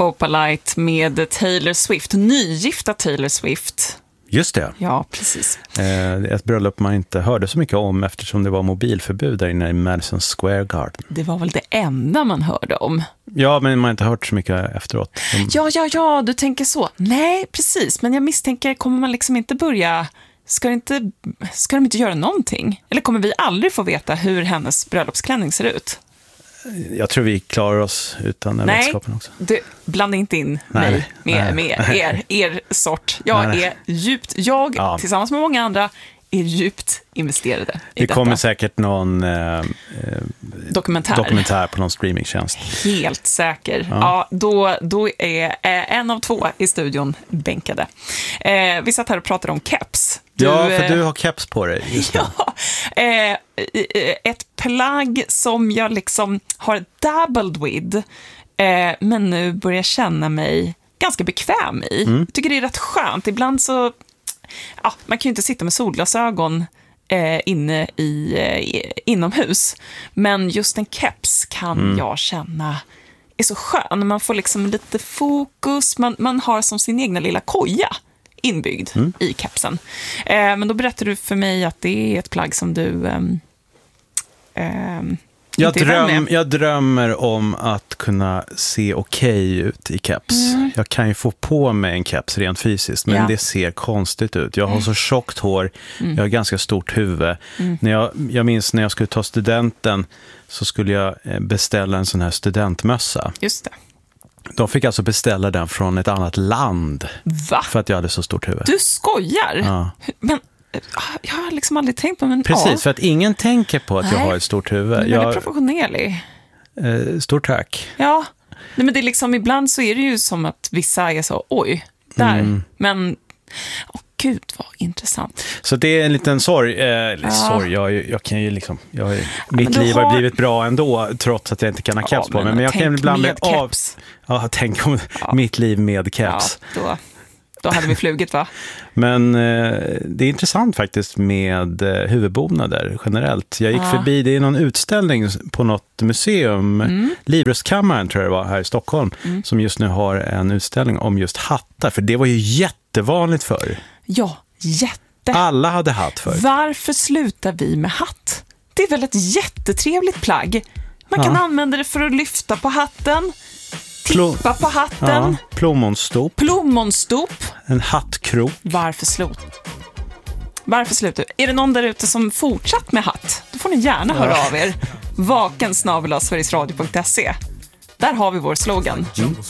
Opalite med Taylor Swift, nygifta Taylor Swift. Just det. Ja, precis. Ett bröllop man inte hörde så mycket om eftersom det var mobilförbud där inne i Madison Square Garden. Det var väl det enda man hörde om. Ja, men man har inte hört så mycket efteråt. Ja, du tänker så. Nej, precis. Men jag misstänker, kommer man liksom inte börja... Ska de inte göra någonting? Eller kommer vi aldrig få veta hur hennes bröllopsklänning ser ut? Jag tror vi klarar oss utan den vetskapen också. Du, blanda inte in mig med er sort. Jag är djupt, tillsammans med många andra, är djupt investerade i detta. Det kommer säkert någon dokumentär på någon streamingtjänst. Helt säker. Ja, då är en av två i studion bänkade. Vi satt här och pratade om keps. För du har keps på dig just nu. Ja, ett plagg som jag liksom har dabbled with, men nu börjar känna mig ganska bekväm i. Jag tycker det är rätt skönt. Ibland så, man kan ju inte sitta med solglasögon inne inomhus, men just en keps kan jag känna är så skön. Man får liksom lite fokus, man har som sin egna lilla koja inbyggd i kepsen. Men då berättar du för mig att det är ett plagg som du jag drömmer om att kunna se okej ut i keps. Jag kan ju få på mig en keps rent fysiskt, men det ser konstigt ut. Jag har så tjockt hår, jag har ganska stort huvud. Jag minns när jag skulle ta studenten så skulle jag beställa en sån här studentmössa. Just det. De fick alltså beställa den från ett annat land. Va? För att jag hade så stort huvud. Du skojar? Ja. Men jag har liksom aldrig tänkt på det. Precis, för att ingen tänker på att jag har ett stort huvud. Men jag är professionell. Stort tack. Ja, nej, men det är liksom, ibland så är det ju som att vissa är så, oj, där. Men, gud vad intressant. Så det är en liten sorg. Jag kan ju liksom, mitt liv har blivit bra ändå, trots att jag inte kan ha keps på mig. Men jag kan ibland bli av. Ja, tänk om mitt liv med keps. Ja, då hade vi flugit, va? Men det är intressant faktiskt med huvudbonader generellt. Jag gick förbi, det är någon utställning på något museum, Livrustkammaren tror jag det var här i Stockholm, som just nu har en utställning om just hattar. För det var ju jättevanligt förr. Ja, Alla hade hatt förr. Varför slutar vi med hatt? Det är väl ett jättetrevligt plagg. Man kan använda det för att lyfta på hatten, tippa på hatten. Plommonstop. En hattkrok. Varför slutar? Är det någon där ute som fortsatt med hatt? Då får ni gärna höra av er. vaken@sverigesradio.se. Där har vi vår slogan.